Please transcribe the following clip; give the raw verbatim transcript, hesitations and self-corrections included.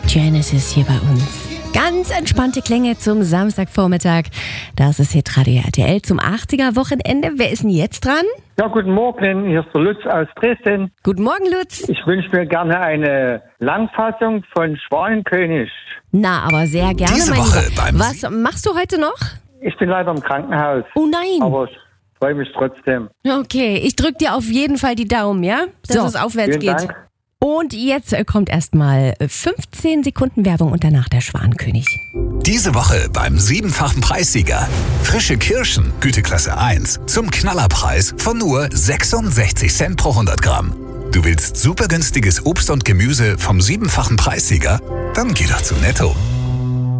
Genesis hier bei uns. Ganz entspannte Klänge zum Samstagvormittag. Das ist Hitradio R T L zum achtziger-Wochenende. Wer ist denn jetzt dran? Ja, guten Morgen, hier ist der Lutz aus Dresden. Guten Morgen, Lutz. Ich wünsche mir gerne eine Langfassung von Schwanenkönig. Na, aber sehr gerne, Diese mein Woche Lieber. beim Was machst du heute noch? Ich bin leider im Krankenhaus, Oh nein. aber ich freue mich trotzdem. Okay, ich drück dir auf jeden Fall die Daumen, ja? Dass So, es aufwärts vielen geht. Dank. Und jetzt äh, kommt erstmal fünfzehn Sekunden Werbung und danach der Schwanenkönig. Diese Woche beim siebenfachen Preissieger. Frische Kirschen, Güteklasse eins, zum Knallerpreis von nur sechsundsechzig Cent pro hundert Gramm. Du willst super günstiges Obst und Gemüse vom siebenfachen Preissieger? Dann geh doch zu Netto.